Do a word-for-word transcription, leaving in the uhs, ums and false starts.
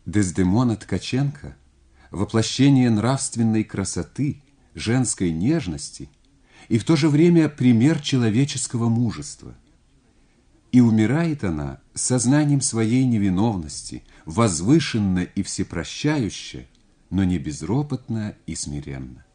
Дездемона Ткаченко – воплощение нравственной красоты, женской нежности и в то же время пример человеческого мужества. И умирает она сознанием своей невиновности, возвышенно и всепрощающе, но не безропотно и смиренно.